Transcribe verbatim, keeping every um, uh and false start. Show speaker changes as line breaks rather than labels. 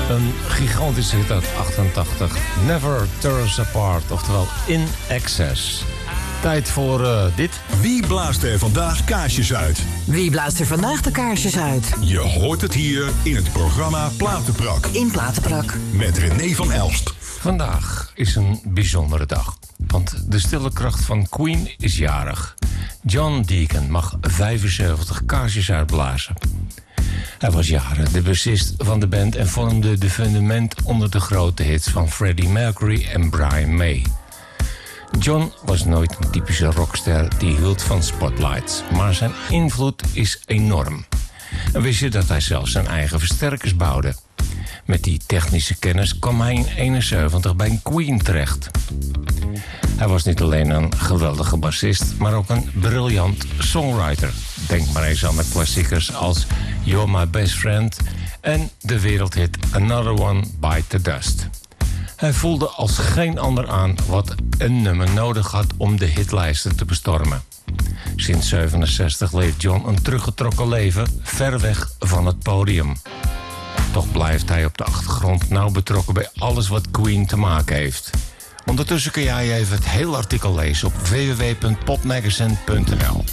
Een gigantische hit uit achtentachtig. Never Tear Us Apart, oftewel In Excess. Tijd voor uh, dit.
Wie blaast er vandaag kaarsjes uit?
Wie blaast er vandaag de kaarsjes uit?
Je hoort het hier in het programma Platenprak.
In Platenprak.
Met René van Elst.
Vandaag is een bijzondere dag. Want de stille kracht van Queen is jarig. John Deacon mag vijfenzeventig kaarsjes uitblazen. Hij was jaren de bassist van de band en vormde de fundament onder de grote hits van Freddie Mercury en Brian May. John was nooit een typische rockster die hield van spotlights, maar zijn invloed is enorm. En wist je dat hij zelfs zijn eigen versterkers bouwde? Met die technische kennis kwam hij in eenenzeventig bij Queen terecht. Hij was niet alleen een geweldige bassist, maar ook een briljant songwriter. Denk maar eens aan de klassiekers als You're My Best Friend en de wereldhit Another One Bite the Dust. Hij voelde als geen ander aan wat een nummer nodig had om de hitlijsten te bestormen. Sinds zevenenzestig leeft John een teruggetrokken leven, ver weg van het podium. Toch blijft hij op de achtergrond nauw betrokken bij alles wat Queen te maken heeft. Ondertussen kun jij even het hele artikel lezen op w w w punt popmagazine punt n l.